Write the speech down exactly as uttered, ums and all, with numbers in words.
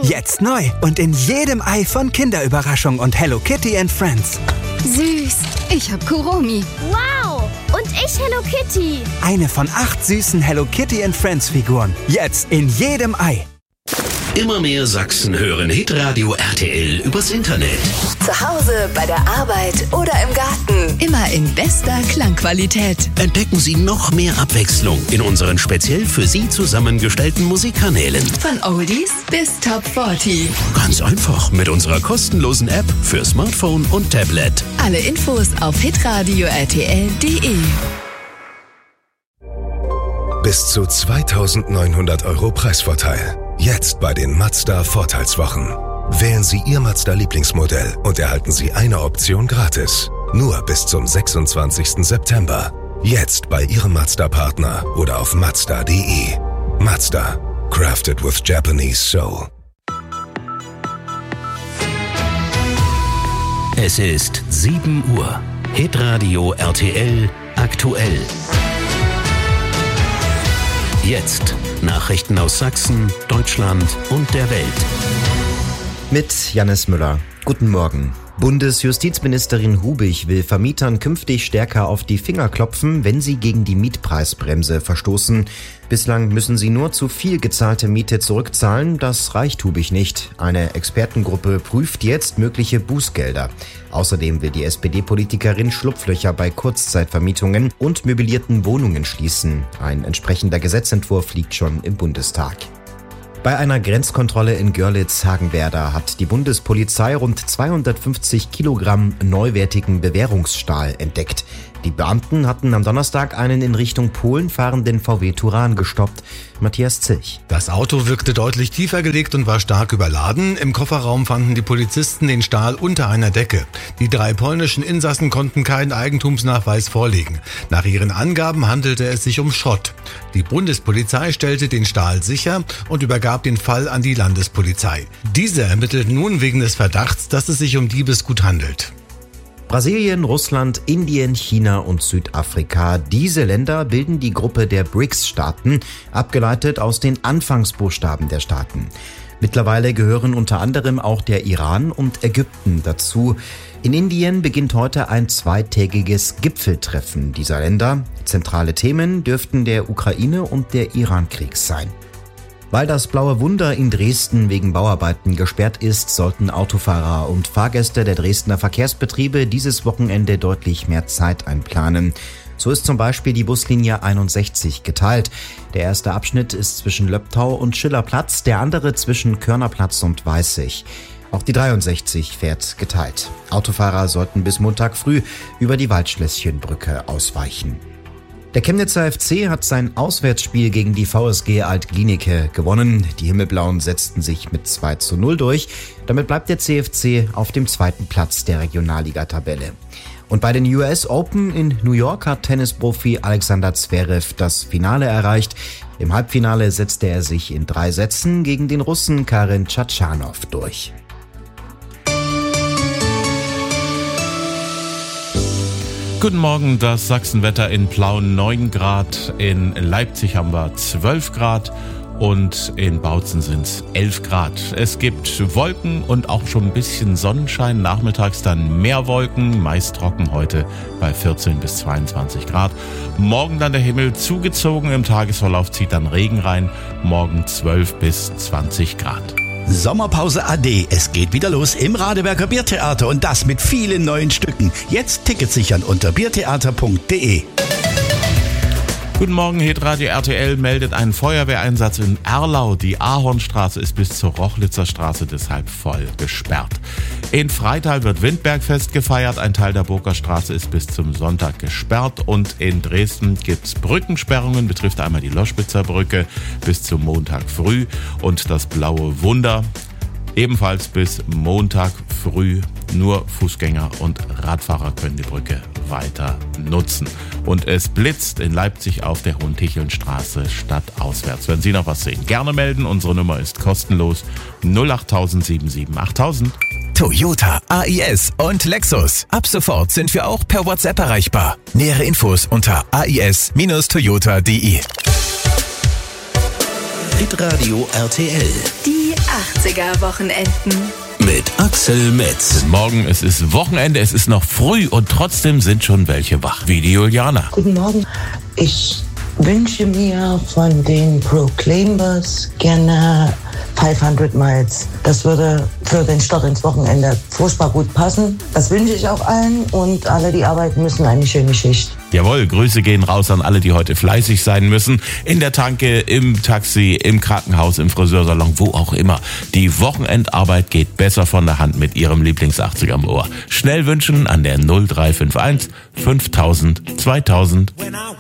Jetzt neu und in jedem Ei von Kinderüberraschung und Hello Kitty and Friends. Süß. Ich hab Kuromi. Wow. Und ich Hello Kitty. Eine von acht süßen Hello Kitty and Friends Figuren. Jetzt in jedem Ei. Immer mehr Sachsen hören Hitradio R T L übers Internet. Zu Hause, bei der Arbeit oder im Garten. Immer in bester Klangqualität. Entdecken Sie noch mehr Abwechslung in unseren speziell für Sie zusammengestellten Musikkanälen. Von Oldies bis Top vierzig. Ganz einfach mit unserer kostenlosen App für Smartphone und Tablet. Alle Infos auf hitradio r t l punkt d e. Bis zu zweitausendneunhundert Euro Preisvorteil. Jetzt bei den Mazda Vorteilswochen. Wählen Sie Ihr Mazda-Lieblingsmodell und erhalten Sie eine Option gratis. Nur bis zum sechsundzwanzigsten September. Jetzt bei Ihrem Mazda-Partner oder auf mazda punkt d e. Mazda. Crafted with Japanese soul. Es ist sieben Uhr. Hitradio R T L aktuell. Jetzt Nachrichten aus Sachsen, Deutschland und der Welt. Mit Jannis Müller. Guten Morgen. Bundesjustizministerin Hubig will Vermietern künftig stärker auf die Finger klopfen, wenn sie gegen die Mietpreisbremse verstoßen. Bislang müssen sie nur zu viel gezahlte Miete zurückzahlen. Das reicht Hubig nicht. Eine Expertengruppe prüft jetzt mögliche Bußgelder. Außerdem will die S P D-Politikerin Schlupflöcher bei Kurzzeitvermietungen und möblierten Wohnungen schließen. Ein entsprechender Gesetzentwurf liegt schon im Bundestag. Bei einer Grenzkontrolle in Görlitz-Hagenwerder hat die Bundespolizei rund zweihundertfünfzig Kilogramm neuwertigen Bewährungsstahl entdeckt. Die Beamten hatten am Donnerstag einen in Richtung Polen fahrenden V W Turan gestoppt. Matthias Zilch. Das Auto wirkte deutlich tiefer gelegt und war stark überladen. Im Kofferraum fanden die Polizisten den Stahl unter einer Decke. Die drei polnischen Insassen konnten keinen Eigentumsnachweis vorlegen. Nach ihren Angaben handelte es sich um Schrott. Die Bundespolizei stellte den Stahl sicher und übergab den Fall an die Landespolizei. Diese ermittelt nun wegen des Verdachts, dass es sich um Diebesgut handelt. Brasilien, Russland, Indien, China und Südafrika. Diese Länder bilden die Gruppe der B R I C S-Staaten, abgeleitet aus den Anfangsbuchstaben der Staaten. Mittlerweile gehören unter anderem auch der Iran und Ägypten dazu. In Indien beginnt heute ein zweitägiges Gipfeltreffen dieser Länder. Zentrale Themen dürften der Ukraine- und der Iran-Krieg sein. Weil das Blaue Wunder in Dresden wegen Bauarbeiten gesperrt ist, sollten Autofahrer und Fahrgäste der Dresdner Verkehrsbetriebe dieses Wochenende deutlich mehr Zeit einplanen. So ist zum Beispiel die Buslinie einundsechzig geteilt. Der erste Abschnitt ist zwischen Löbtau und Schillerplatz, der andere zwischen Körnerplatz und Weißig. Auch die dreiundsechzig fährt geteilt. Autofahrer sollten bis Montag früh über die Waldschlösschenbrücke ausweichen. Der Chemnitzer F C hat sein Auswärtsspiel gegen die V S G Alt-Glienicke gewonnen. Die Himmelblauen setzten sich mit zwei zu null durch. Damit bleibt der C F C auf dem zweiten Platz der Regionalliga-Tabelle. Und bei den U S Open in New York hat Tennisprofi Alexander Zverev das Finale erreicht. Im Halbfinale setzte er sich in drei Sätzen gegen den Russen Karen Tschatschanow durch. Guten Morgen, das Sachsenwetter in Plauen neun Grad, in Leipzig haben wir zwölf Grad und in Bautzen sind es elf Grad. Es gibt Wolken und auch schon ein bisschen Sonnenschein, nachmittags dann mehr Wolken, meist trocken heute bei vierzehn bis zweiundzwanzig Grad. Morgen dann der Himmel zugezogen, im Tagesverlauf zieht dann Regen rein, morgen zwölf bis zwanzig Grad. Sommerpause A D. Es geht wieder los im Radeberger Biertheater und das mit vielen neuen Stücken. Jetzt Tickets sichern unter biertheater punkt d e. Guten Morgen, Hitradio R T L meldet einen Feuerwehreinsatz in Erlau. Die Ahornstraße ist bis zur Rochlitzer Straße deshalb voll gesperrt. In Freital wird Windbergfest gefeiert. Ein Teil der Burger Straße ist bis zum Sonntag gesperrt. Und in Dresden gibt's Brückensperrungen, betrifft einmal die Loschwitzer Brücke bis zum Montag früh und das Blaue Wunder ebenfalls bis Montag früh. Nur Fußgänger und Radfahrer können die Brücke weiter nutzen. Und es blitzt in Leipzig auf der Hohentichelnstraße stadtauswärts. Wenn Sie noch was sehen, gerne melden. Unsere Nummer ist kostenlos null acht sieben sieben acht null null. Toyota, A I S und Lexus. Ab sofort sind wir auch per WhatsApp erreichbar. Nähere Infos unter a i s Toyota punkt d e. Hitradio R T L. Die achtziger-Wochenenden. Mit Axel Metz. Morgen, es ist Wochenende, es ist noch früh und trotzdem sind schon welche wach. Wie die Juliana. Guten Morgen. Ich wünsche mir von den Proclaimers gerne fünfhundert Miles. Das würde für den Start ins Wochenende furchtbar gut passen. Das wünsche ich auch allen und alle, die arbeiten müssen, eine schöne Schicht. Jawohl, Grüße gehen raus an alle, die heute fleißig sein müssen. In der Tanke, im Taxi, im Krankenhaus, im Friseursalon, wo auch immer. Die Wochenendarbeit geht besser von der Hand mit Ihrem Lieblings-achtziger am Ohr. Schnell wünschen an der null drei fünf eins fünftausend zweitausend.